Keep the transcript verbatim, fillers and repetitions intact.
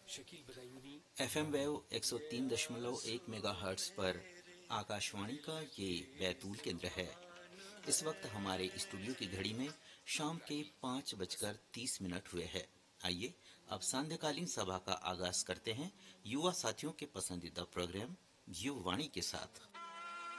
F M wave एक सौ तीन दशमलव एक मेगा हर्ट्स पर आकाशवाणी का ये बैतूल केंद्र है। इस वक्त हमारे स्टूडियो की घड़ी में शाम के पाँच बजकर तीस मिनट हुए हैं। आइए अब सांध्यकालीन सभा का आगाज करते हैं युवा साथियों के पसंदीदा प्रोग्राम युववाणी के साथ।